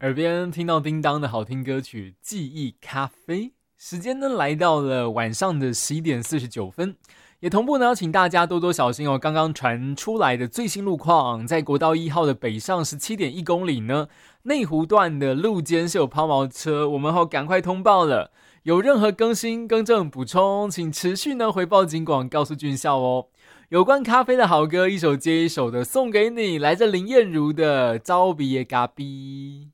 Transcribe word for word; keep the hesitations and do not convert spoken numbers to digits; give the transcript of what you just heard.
耳边听到叮当的好听歌曲记忆咖啡。时间呢来到了晚上的十一点四十九分，也同步呢请大家多多小心哦。刚刚传出来的最新路况，在国道一号的北上 十七点一公里呢，内湖段的路肩是有抛锚车，我们好赶快通报了。有任何更新、更正、补充，请持续呢回报警广，告诉军校哦。有关咖啡的好歌，一首接一首的送给你，来自林燕如的《招比耶咖比》。